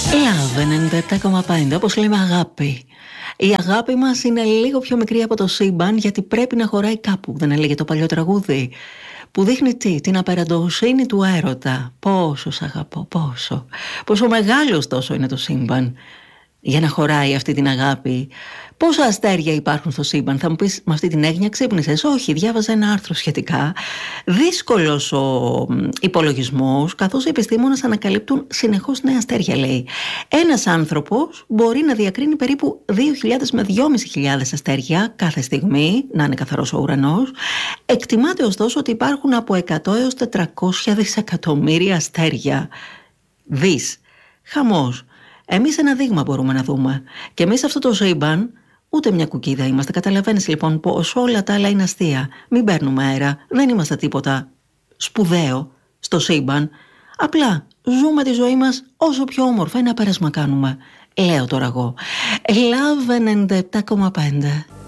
Love 97,5, όπως λέμε αγάπη. Η αγάπη μας είναι λίγο πιο μικρή από το σύμπαν, γιατί πρέπει να χωράει κάπου. Δεν έλεγε το παλιό τραγούδι που δείχνει την απεραντοσύνη του έρωτα. Πόσο σ' αγαπώ, πόσο μεγάλος τόσο είναι το σύμπαν για να χωράει αυτή την αγάπη. Πόσα αστέρια υπάρχουν στο σύμπαν? Θα μου πεις, με αυτή την έγνοια ξύπνησες? Όχι, διάβαζα ένα άρθρο σχετικά. Δύσκολος ο υπολογισμός, καθώς οι επιστήμονες ανακαλύπτουν συνεχώς νέα αστέρια, λέει. Ένας άνθρωπος μπορεί να διακρίνει περίπου 2.000 με 2.500 αστέρια κάθε στιγμή, να είναι καθαρός ο ουρανός. Εκτιμάται ωστόσο ότι υπάρχουν από 100 έως 400 δισεκατομμύρια αστέρια. Χαμός. Εμείς ένα δείγμα μπορούμε να δούμε. Και εμείς αυτό το σύμπαν ούτε μια κουκίδα είμαστε. Καταλαβαίνεις λοιπόν πως όλα τα άλλα είναι αστεία. Μην παίρνουμε αέρα. Δεν είμαστε τίποτα σπουδαίο στο σύμπαν. Απλά ζούμε τη ζωή μας όσο πιο όμορφα. Ένα πέρασμα κάνουμε. Λέω τώρα εγώ. Love 97,5.